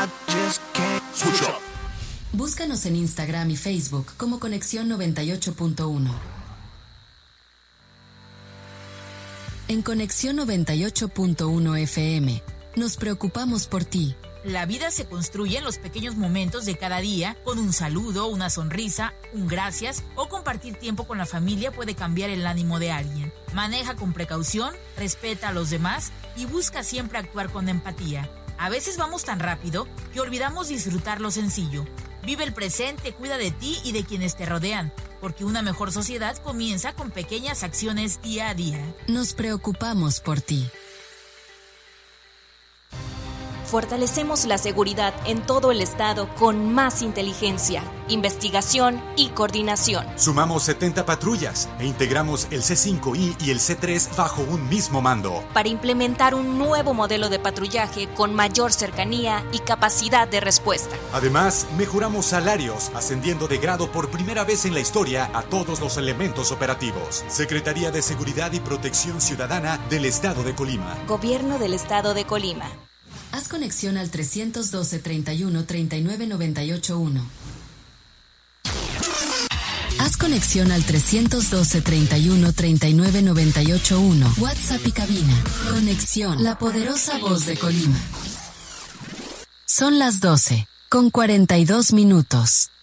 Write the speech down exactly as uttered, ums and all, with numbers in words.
Switch up. Búscanos en Instagram y Facebook como Conexión noventa y ocho punto uno. En Conexión noventa y ocho punto uno F M, nos preocupamos por ti. La vida se construye en los pequeños momentos de cada día, con un saludo, una sonrisa, un gracias o compartir tiempo con la familia puede cambiar el ánimo de alguien. Maneja con precaución, respeta a los demás y busca siempre actuar con empatía. A veces vamos tan rápido que olvidamos disfrutar lo sencillo. Vive el presente, cuida de ti y de quienes te rodean, porque una mejor sociedad comienza con pequeñas acciones día a día. Nos preocupamos por ti. Fortalecemos la seguridad en todo el estado con más inteligencia, investigación y coordinación. Sumamos setenta patrullas e integramos el C cinco I y el C tres bajo un mismo mando. Para implementar un nuevo modelo de patrullaje con mayor cercanía y capacidad de respuesta. Además, mejoramos salarios, ascendiendo de grado por primera vez en la historia a todos los elementos operativos. Secretaría de Seguridad y Protección Ciudadana del Estado de Colima. Gobierno del Estado de Colima. Haz conexión al tres doce, treinta y uno, treinta y nueve, noventa y ocho uno. Haz conexión al tres doce, treinta y uno, treinta y nueve, noventa y ocho uno. WhatsApp y cabina. Conexión, la poderosa voz de Colima. Son las doce, con cuarenta y dos minutos.